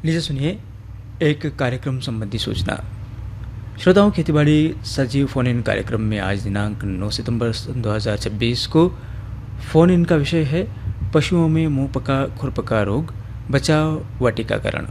लीजिए सुनिए एक कार्यक्रम संबंधी सूचना। श्रोताओं, खेतीबाड़ी सजीव फोन इन कार्यक्रम में आज दिनांक 9 सितंबर 2026 को फोन इन का विषय है पशुओं में मुंह पका खुरपका रोग, बचाव व टीकाकरण।